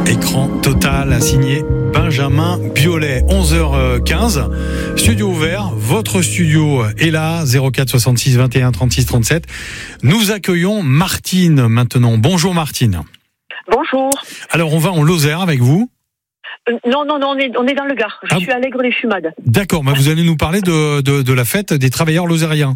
Écran total, signé Benjamin Biolay. 11h15, studio ouvert, votre studio est là, 04 66 21 36 37. Nous accueillons Martine maintenant. Bonjour Martine. Bonjour. Alors on va en Lozère avec vous. Non, on est dans le Gard. Je suis à Allègre-les-Fumades. D'accord, vous allez nous parler de la fête des travailleurs lozériens.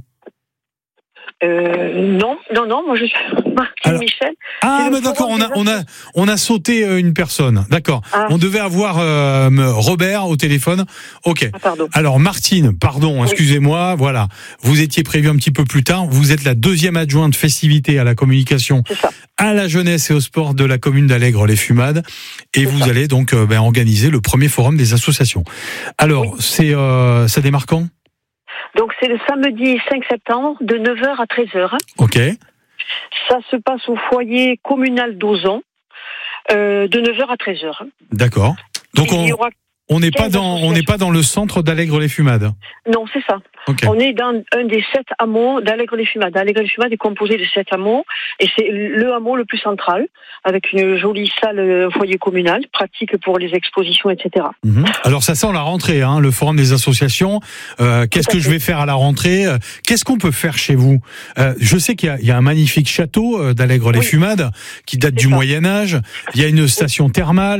Non, moi je suis Martine Michel. Ah, mais d'accord, on a sauté une personne. D'accord. On devait avoir Robert au téléphone. Ok. Pardon. Alors Martine, pardon, excusez-moi. Voilà, vous étiez prévu un petit peu plus tard. Vous êtes la deuxième adjointe festivité à la communication, à la jeunesse et au sport de la commune d'Allègre-les-Fumades, et vous allez donc organiser le premier forum des associations. Alors, ça démarre quand ? Donc c'est le samedi 5 septembre de 9h à 13h. Ok. Ça se passe au foyer communal d'Auzon de 9h à 13h. D'accord. Donc on n'est pas dans le centre d'Allègre-les-Fumades. Non, c'est ça. Okay. On est dans un des 7 hameaux d'Allègre-les-Fumades. Allègre-les-Fumades est composé de 7 hameaux et c'est le hameau le plus central avec une jolie salle foyer communal, pratique pour les expositions, etc. Alors ça sent la rentrée, le forum des associations. Qu'est-ce que je vais faire à la rentrée ? Qu'est-ce qu'on peut faire chez vous ? Je sais qu'il y a un magnifique château d'Allègre-les-Fumades qui date du Moyen-Âge. Il y a une station thermale.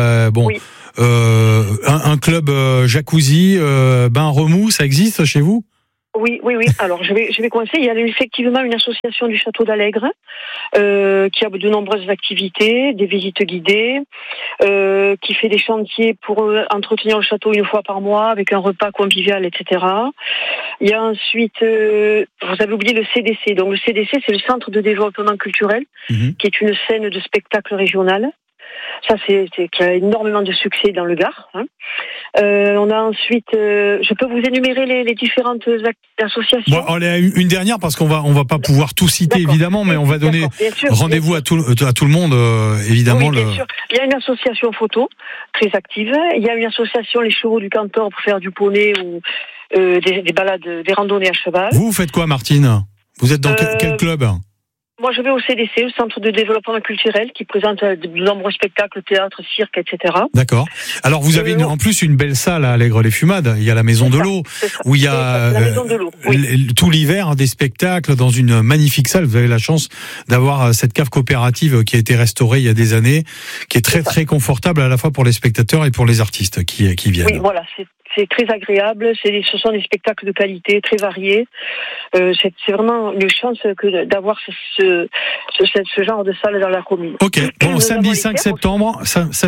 Un club jacuzzi, bain remous, ça existe chez vous ? Oui. Alors, je vais commencer. Il y a effectivement une association du Château d'Allègre qui a de nombreuses activités, des visites guidées, qui fait des chantiers pour entretenir le château une fois par mois avec un repas convivial, etc. Il y a ensuite, vous avez oublié le CDC. Donc, le CDC, c'est le Centre de développement culturel, qui est une scène de spectacle régional. Ça, c'est qui a énormément de succès dans le Gard. On a ensuite, je peux vous énumérer les différentes associations. Bon, une dernière parce qu'on va pas pouvoir tout citer évidemment, mais on va donner rendez-vous à tout le monde évidemment. Oui, bien sûr. Il y a une association photo très active. Il y a une association Les Chevaux du Cantor pour faire du poney ou des balades, des randonnées à cheval. Vous faites quoi, Martine ? Vous êtes dans quel club ? Moi, je vais au CDC, le Centre de développement culturel, qui présente de nombreux spectacles, théâtre, cirque, etc. D'accord. Alors, vous avez en plus une belle salle à Allègre-les-Fumades. Il y a la Maison de l'eau, où il y a tout l'hiver des spectacles dans une magnifique salle. Vous avez la chance d'avoir cette cave coopérative qui a été restaurée il y a des années, qui est très très confortable à la fois pour les spectateurs et pour les artistes qui viennent. Oui, voilà, c'est très agréable. Ce sont des spectacles de qualité, très variés. C'est vraiment une chance d'avoir ce genre de salle dans la commune. Ok. Bon, samedi 5 septembre.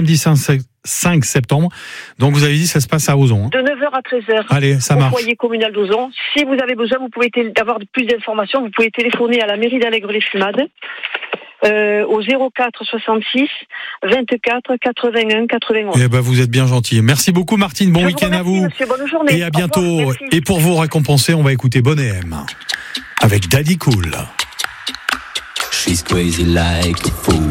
Donc vous avez dit ça se passe à Auzon. De 9h à 13h. Allez, ça marche. Au foyer communal d'Auzon. Si vous avez besoin, vous pouvez avoir plus d'informations. Vous pouvez téléphoner à la mairie d'Allègre-les-Fumades. Au 04 66 24 81 91. Eh ben, vous êtes bien gentil. Merci beaucoup, Martine. Bon week-end à vous. Monsieur, bonne journée. Et à bientôt. Et pour vous récompenser, on va écouter Bonnet M avec Daddy Cool. She's crazy like a fool.